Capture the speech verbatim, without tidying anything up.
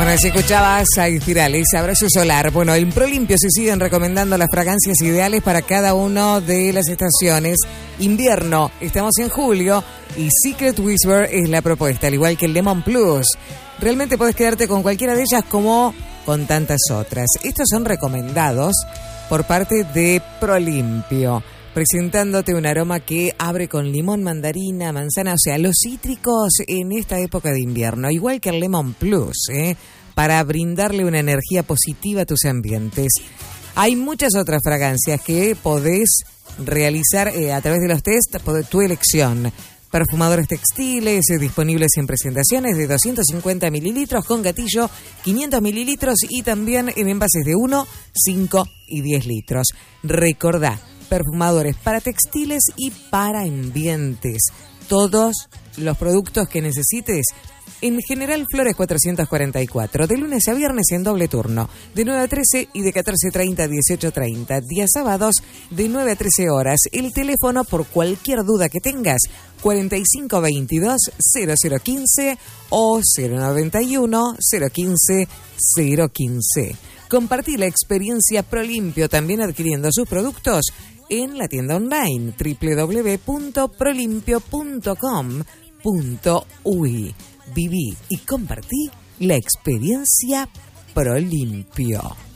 Bueno, si escuchabas a Inspirales, Abrazo Solar. Bueno, en ProLimpio se siguen recomendando las fragancias ideales para cada una de las estaciones. Invierno, estamos en julio y Secret Whisper es la propuesta, al igual que el Lemon Plus. Realmente podés quedarte con cualquiera de ellas como con tantas otras. Estos son recomendados por parte de ProLimpio, presentándote un aroma que abre con limón, mandarina, manzana, o sea, los cítricos en esta época de invierno, igual que el Lemon Plus, ¿eh? Para brindarle una energía positiva a tus ambientes. Hay muchas otras fragancias que podés realizar eh, a través de los test, tu elección. Perfumadores textiles eh, disponibles en presentaciones de doscientos cincuenta mililitros con gatillo, quinientos mililitros y también en envases de uno, cinco y diez litros. Recordá, perfumadores para textiles y para ambientes. Todos los productos que necesites. En General Flores cuatrocientos cuarenta y cuatro, de lunes a viernes en doble turno, de nueve a trece y de catorce treinta a dieciocho treinta. Días sábados de nueve a trece horas. El teléfono por cualquier duda que tengas, cuarenta y cinco veintidós cero cero quince o cero noventa y uno cero quince cero quince. Compartí la experiencia ProLimpio también adquiriendo sus productos en la tienda online doble u doble u doble u punto prolimpio punto com punto u i. Viví y compartí la experiencia ProLimpio.